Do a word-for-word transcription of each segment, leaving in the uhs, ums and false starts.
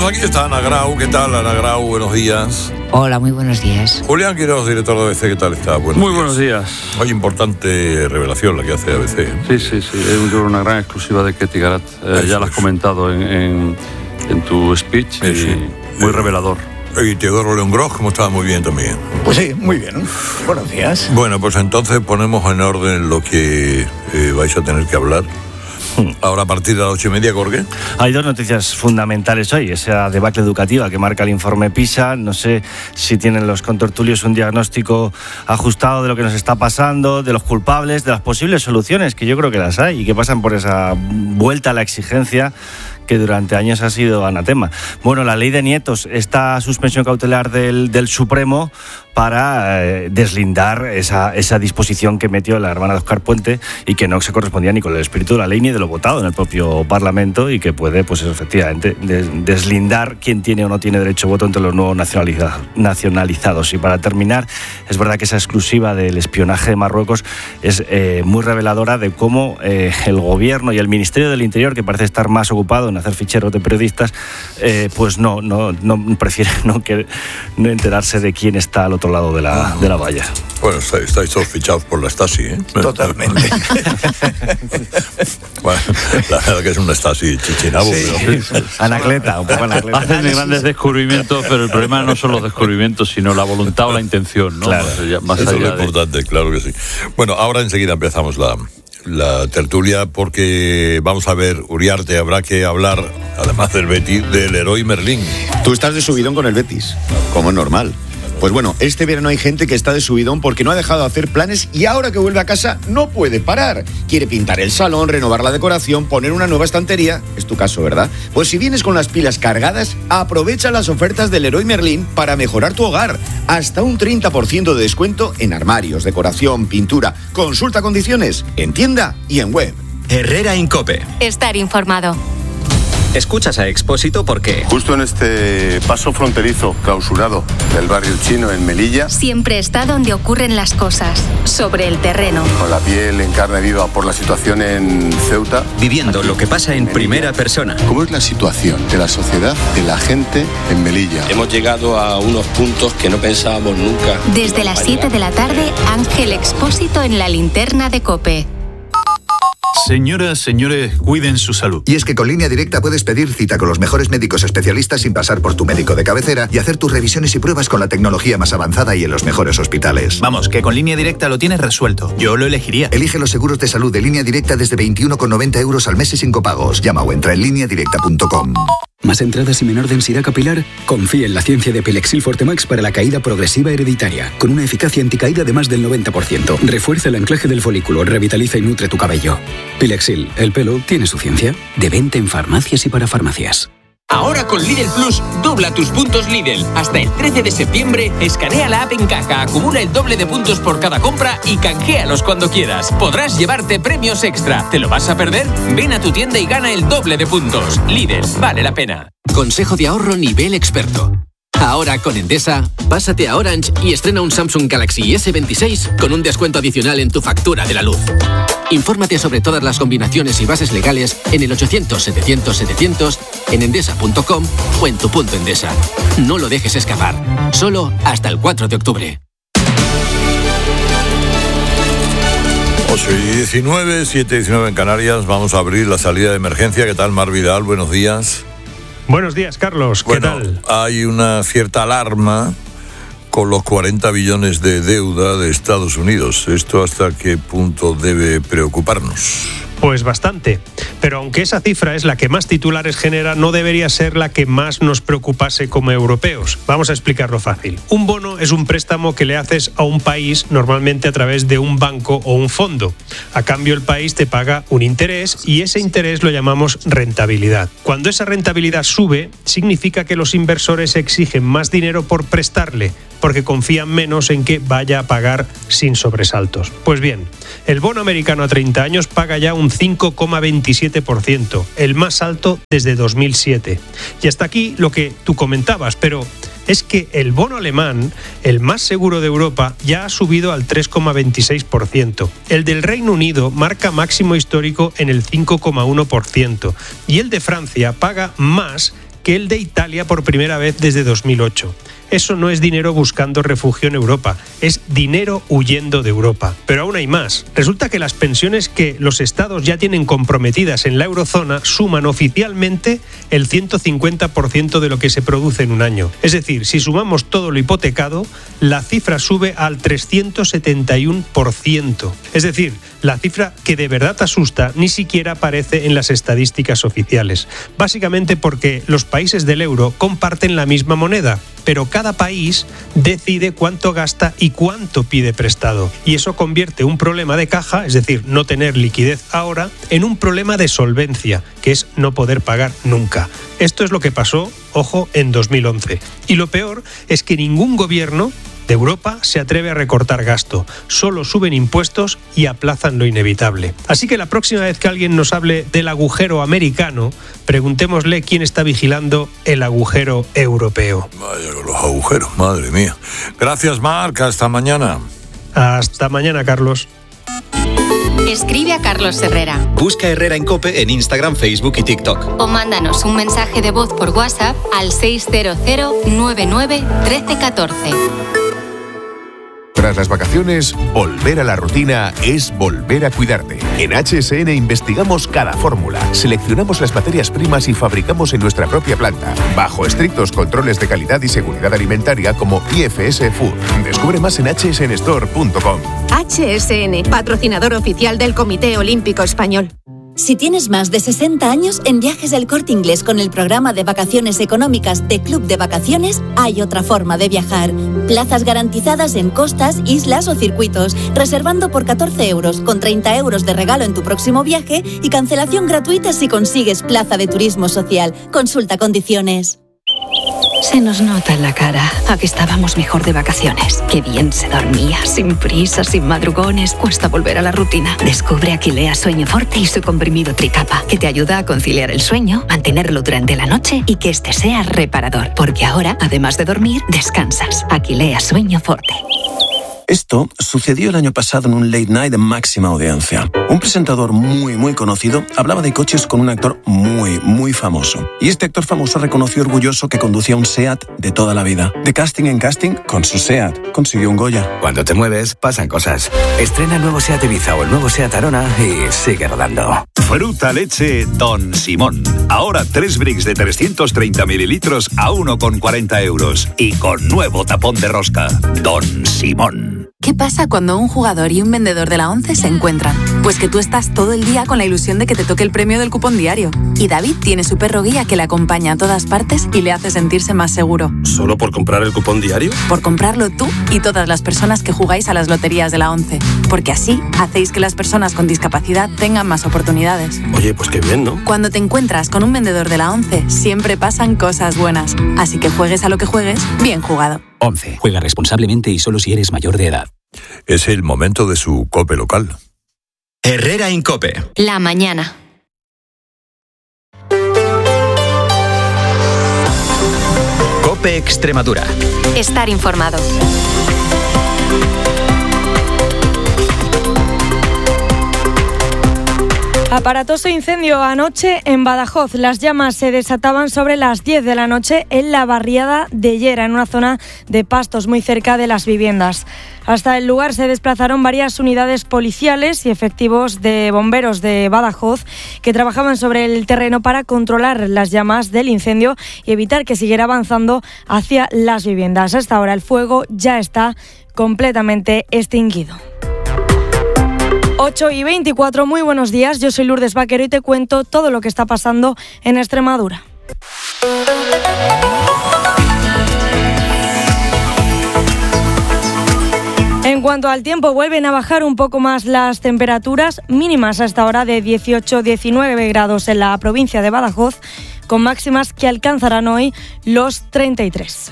aquí está Ana Grau. ¿Qué tal, Ana Grau? Buenos días. Hola, muy buenos días. Julián Quiroz, director de A B C, ¿qué tal está? Buenos muy días. buenos días. Hay importante revelación la que hace A B C. ¿eh? Sí, sí, sí. Es una gran exclusiva de Ketty Garat. Eh, ya la has comentado en, en, en tu speech. Sí, y sí. Muy Eh, revelador. Y Teodoro León Gross, como estaba muy bien también. Pues sí, muy bien. Buenos días. Bueno, pues entonces ponemos en orden lo que eh, vais a tener que hablar. Ahora a partir de las ocho y media, Jorge. Hay dos noticias fundamentales hoy, esa debacle educativa que marca el informe PISA. No sé si tienen los contertulios un diagnóstico ajustado de lo que nos está pasando, de los culpables, de las posibles soluciones, que yo creo que las hay y que pasan por esa vuelta a la exigencia que durante años ha sido anatema. Bueno, la ley de nietos, esta suspensión cautelar del, del Supremo para eh, deslindar esa, esa disposición que metió la hermana de Óscar Puente y que no se correspondía ni con el espíritu de la ley ni de lo votado en el propio Parlamento y que puede, pues efectivamente, de, deslindar quién tiene o no tiene derecho a voto entre los nuevos nacionaliza, nacionalizados. Y para terminar, es verdad que esa exclusiva del espionaje de Marruecos es eh, muy reveladora de cómo eh, el Gobierno y el Ministerio del Interior, que parece estar más ocupado en hacer ficheros de periodistas, eh, pues no, no, no prefiere no, que, no enterarse de quién está al otro lado de la, de la valla. Bueno, estáis, estáis todos fichados por la Stasi, ¿eh? Totalmente. Bueno, la verdad que es una Stasi chichinabo. Sí. Pero... Anacleta, un poco anacleta. Hacen grandes descubrimientos, pero el problema no son los descubrimientos, sino la voluntad o la intención, ¿no? Claro. Más allá, más Eso es allá lo de... importante, claro que sí. Bueno, ahora enseguida empezamos la, la tertulia porque vamos a ver, Uriarte, habrá que hablar, además del Betis, del Leroy Merlin. Tú estás de subidón con el Betis, como es normal. Pues bueno, este verano hay gente que está de subidón porque no ha dejado de hacer planes y ahora que vuelve a casa no puede parar. Quiere pintar el salón, renovar la decoración, poner una nueva estantería. Es tu caso, ¿verdad? Pues si vienes con las pilas cargadas, aprovecha las ofertas del Leroy Merlin para mejorar tu hogar. Hasta un treinta por ciento de descuento en armarios, decoración, pintura. Consulta condiciones en tienda y en web. Herrera Incope. Estar informado. Escuchas a Expósito porque... Justo en este paso fronterizo clausurado del barrio chino en Melilla. Siempre está donde ocurren las cosas, sobre el terreno. Con la piel en carne viva por la situación en Ceuta. Viviendo lo que pasa en primera persona. ¿Cómo es la situación de la sociedad, de la gente en Melilla? Hemos llegado a unos puntos que no pensábamos nunca. Desde las siete de la tarde, Ángel Expósito en la linterna de COPE. Señoras, señores, cuiden su salud. Y es que con Línea Directa puedes pedir cita con los mejores médicos especialistas sin pasar por tu médico de cabecera y hacer tus revisiones y pruebas con la tecnología más avanzada y en los mejores hospitales. Vamos, que con Línea Directa lo tienes resuelto. Yo lo elegiría. Elige los seguros de salud de Línea Directa desde veintiuno con noventa euros al mes y sin copagos. Llama o entra en línea directa punto com. ¿Más entradas y menor densidad capilar? Confía en la ciencia de Pilexil Fortemax para la caída progresiva hereditaria, con una eficacia anticaída de más del noventa por ciento. Refuerza el anclaje del folículo, revitaliza y nutre tu cabello. Pilexil, el pelo tiene su ciencia. De venta en farmacias y para farmacias. Ahora con Lidl Plus, dobla tus puntos Lidl. Hasta el trece de septiembre, escanea la app en caja, acumula el doble de puntos por cada compra y canjealos cuando quieras. Podrás llevarte premios extra. ¿Te lo vas a perder? Ven a tu tienda y gana el doble de puntos. Lidl, vale la pena. Consejo de ahorro nivel experto. Ahora con Endesa, pásate a Orange y estrena un Samsung Galaxy ese veintiséis con un descuento adicional en tu factura de la luz. Infórmate sobre todas las combinaciones y bases legales en el ochocientos setecientos setecientos, en endesa punto com o en tu punto Endesa. No lo dejes escapar. Solo hasta el cuatro de octubre. ocho y diecinueve, siete y diecinueve en Canarias. Vamos a abrir la salida de emergencia. ¿Qué tal, Mar Vidal? Buenos días. Buenos días, Carlos. ¿Qué bueno, tal? Hay una cierta alarma con los cuarenta billones de deuda de Estados Unidos. ¿Esto hasta qué punto debe preocuparnos? Pues bastante. Pero aunque esa cifra es la que más titulares genera, no debería ser la que más nos preocupase como europeos. Vamos a explicarlo fácil. Un bono es un préstamo que le haces a un país normalmente a través de un banco o un fondo. A cambio, el país te paga un interés y ese interés lo llamamos rentabilidad. Cuando esa rentabilidad sube, significa que los inversores exigen más dinero por prestarle, porque confían menos en que vaya a pagar sin sobresaltos. Pues bien, el bono americano a treinta años paga ya un cinco coma veintisiete por ciento, el más alto desde dos mil siete. Y hasta aquí lo que tú comentabas, pero es que el bono alemán, el más seguro de Europa, ya ha subido al tres coma veintiséis por ciento. El del Reino Unido marca máximo histórico en el cinco coma uno por ciento. Y el de Francia paga más que el de Italia por primera vez desde dos mil ocho. Eso no es dinero buscando refugio en Europa, es dinero huyendo de Europa. Pero aún hay más. Resulta que las pensiones que los estados ya tienen comprometidas en la eurozona suman oficialmente el ciento cincuenta por ciento de lo que se produce en un año. Es decir, si sumamos todo lo hipotecado, la cifra sube al trescientos setenta y uno por ciento. Es decir, la cifra que de verdad asusta ni siquiera aparece en las estadísticas oficiales. Básicamente porque los países del euro comparten la misma moneda, pero cada país decide cuánto gasta y cuánto pide prestado. Y eso convierte un problema de caja, es decir, no tener liquidez ahora, en un problema de solvencia, que es no poder pagar nunca. Esto es lo que pasó, ojo, en dos mil once. Y lo peor es que ningún gobierno de Europa se atreve a recortar gasto. Solo suben impuestos y aplazan lo inevitable. Así que la próxima vez que alguien nos hable del agujero americano, preguntémosle quién está vigilando el agujero europeo. Vaya con los agujeros, madre mía. Gracias, Marc. Hasta mañana. Hasta mañana, Carlos. Escribe a Carlos Herrera. Busca Herrera en COPE en Instagram, Facebook y TikTok. O mándanos un mensaje de voz por WhatsApp al seis cero cero nueve nueve uno tres uno cuatro. Tras las vacaciones, volver a la rutina es volver a cuidarte. En H S N investigamos cada fórmula, seleccionamos las materias primas y fabricamos en nuestra propia planta, bajo estrictos controles de calidad y seguridad alimentaria como I F S Food. Descubre más en h s n store punto com. H S N, patrocinador oficial del Comité Olímpico Español. Si tienes más de sesenta años, en Viajes del Corte Inglés con el programa de vacaciones económicas de Club de Vacaciones, hay otra forma de viajar. Plazas garantizadas en costas, islas o circuitos, reservando por catorce euros, con treinta euros de regalo en tu próximo viaje y cancelación gratuita si consigues plaza de turismo social. Consulta condiciones. Se nos nota en la cara a que estábamos mejor de vacaciones. Qué bien se dormía, sin prisa, sin madrugones. Cuesta volver a la rutina. Descubre Aquilea Sueño Forte y su comprimido Tricapa, que te ayuda a conciliar el sueño, mantenerlo durante la noche y que este sea reparador. Porque ahora, además de dormir, descansas. Aquilea Sueño Forte. Esto sucedió el año pasado en un late night de máxima audiencia. Un presentador muy, muy conocido hablaba de coches con un actor muy, muy famoso. Y este actor famoso reconoció orgulloso que conducía un SEAT de toda la vida. De casting en casting, con su SEAT consiguió un Goya. Cuando te mueves, pasan cosas. Estrena el nuevo SEAT Ibiza o el nuevo SEAT Arona y sigue rodando. Fruta leche Don Simón. Ahora tres bricks de trescientos treinta mililitros a uno con cuarenta euros. Y con nuevo tapón de rosca. Don Simón. ¿Qué pasa cuando un jugador y un vendedor de la ONCE se encuentran? Pues que tú estás todo el día con la ilusión de que te toque el premio del cupón diario. Y David tiene su perro guía que le acompaña a todas partes y le hace sentirse más seguro. ¿Solo por comprar el cupón diario? Por comprarlo tú y todas las personas que jugáis a las loterías de la ONCE. Porque así hacéis que las personas con discapacidad tengan más oportunidades. Oye, pues qué bien, ¿no? Cuando te encuentras con un vendedor de la ONCE, siempre pasan cosas buenas. Así que juegues a lo que juegues, bien jugado. ONCE. Juega responsablemente y solo si eres mayor de edad. Es el momento de su COPE local. Herrera en COPE. La mañana. COPE Extremadura. Estar informado. Aparatoso incendio anoche en Badajoz. Las llamas se desataban sobre las diez de la noche en la barriada de Llera, en una zona de pastos muy cerca de las viviendas. Hasta el lugar se desplazaron varias unidades policiales y efectivos de bomberos de Badajoz que trabajaban sobre el terreno para controlar las llamas del incendio y evitar que siguiera avanzando hacia las viviendas. Hasta ahora el fuego ya está completamente extinguido. ocho y veinticuatro, muy buenos días, yo soy Lourdes Vaquero y te cuento todo lo que está pasando en Extremadura. En cuanto al tiempo, vuelven a bajar un poco más las temperaturas mínimas hasta ahora de dieciocho a diecinueve grados en la provincia de Badajoz, con máximas que alcanzarán hoy los treinta y tres.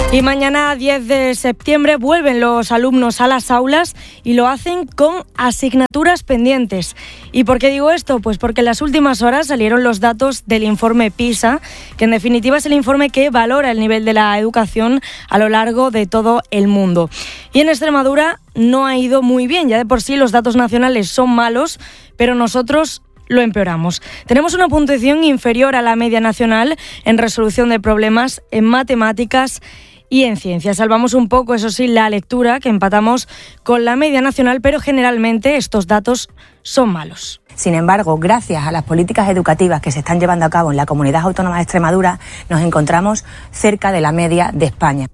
Y mañana, diez de septiembre, vuelven los alumnos a las aulas y lo hacen con asignaturas pendientes. ¿Y por qué digo esto? Pues porque en las últimas horas salieron los datos del informe PISA, que en definitiva es el informe que valora el nivel de la educación a lo largo de todo el mundo. Y en Extremadura no ha ido muy bien, ya de por sí los datos nacionales son malos, pero nosotros lo empeoramos. Tenemos una puntuación inferior a la media nacional en resolución de problemas, en matemáticas y en ciencias. Salvamos un poco, eso sí, la lectura, que empatamos con la media nacional, pero generalmente estos datos son malos. Sin embargo, gracias a las políticas educativas que se están llevando a cabo en la Comunidad Autónoma de Extremadura, nos encontramos cerca de la media de España.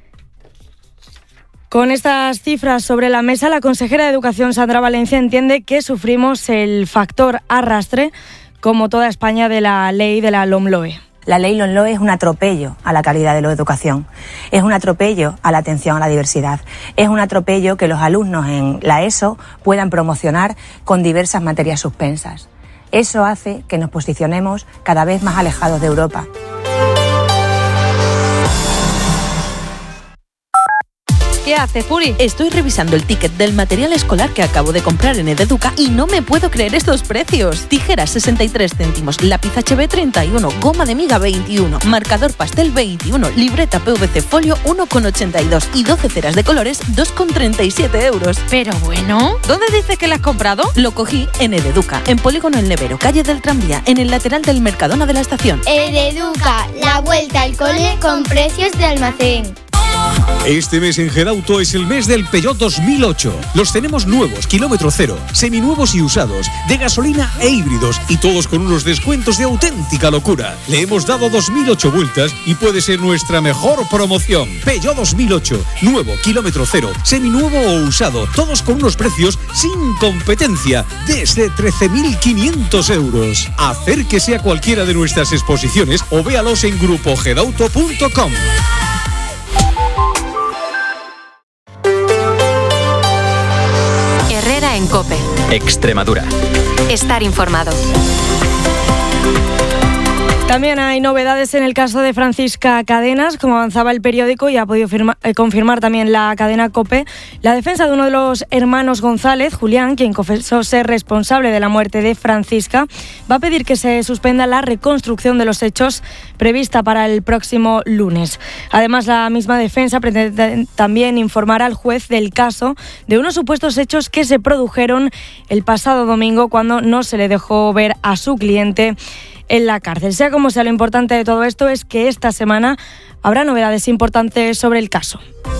Con estas cifras sobre la mesa, la consejera de Educación, Sandra Valencia, entiende que sufrimos el factor arrastre, como toda España, de la ley de la LOMLOE. La ley LOMLOE es un atropello a la calidad de la educación, es un atropello a la atención a la diversidad, es un atropello que los alumnos en la ESO puedan promocionar con diversas materias suspensas. Eso hace que nos posicionemos cada vez más alejados de Europa. ¿Qué haces, Puri? Estoy revisando el ticket del material escolar que acabo de comprar en Ededuca y no me puedo creer estos precios. Tijeras sesenta y tres céntimos, lápiz H B treinta y uno, goma de miga veintiuno, marcador pastel veintiuno, libreta P V C folio uno con ochenta y dos y doce ceras de colores dos con treinta y siete euros. Pero bueno, ¿dónde dices que lo has comprado? Lo cogí en Ededuca, en Polígono El Nevero, calle del Tranvía, en el lateral del Mercadona de la estación. Ededuca, la vuelta al cole con precios de almacén. Este mes en Gedauto es el mes del Peugeot dos mil ocho. Los tenemos nuevos, kilómetro cero, seminuevos y usados, de gasolina e híbridos, y todos con unos descuentos de auténtica locura. Le hemos dado dos mil ocho vueltas y puede ser nuestra mejor promoción. Peugeot dos mil ocho, nuevo, kilómetro cero, seminuevo o usado, todos con unos precios sin competencia, desde trece mil quinientos euros. Acérquese a cualquiera de nuestras exposiciones o véalos en grupo gedauto punto com. En COPE. Extremadura. Estar informado. También hay novedades en el caso de Francisca Cadenas, como avanzaba el periódico y ha podido firma, eh, confirmar también la cadena COPE. La defensa de uno de los hermanos González, Julián, quien confesó ser responsable de la muerte de Francisca, va a pedir que se suspenda la reconstrucción de los hechos prevista para el próximo lunes. Además, la misma defensa pretende también informar al juez del caso de unos supuestos hechos que se produjeron el pasado domingo cuando no se le dejó ver a su cliente en la cárcel. Sea como sea, lo importante de todo esto es que esta semana habrá novedades importantes sobre el caso.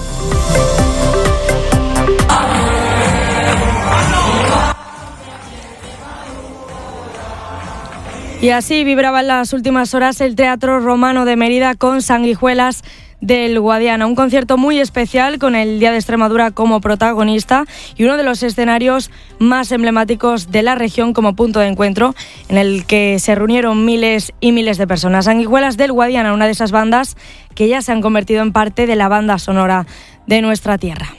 Y así vibraba en las últimas horas el Teatro Romano de Mérida con Sanguijuelas del Guadiana, un concierto muy especial con el Día de Extremadura como protagonista y uno de los escenarios más emblemáticos de la región como punto de encuentro, en el que se reunieron miles y miles de personas. Sanguijuelas del Guadiana, una de esas bandas que ya se han convertido en parte de la banda sonora de nuestra tierra.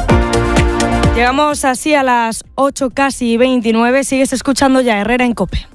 Llegamos así a las ocho casi veintinueve. Sigues escuchando ya Herrera en COPE.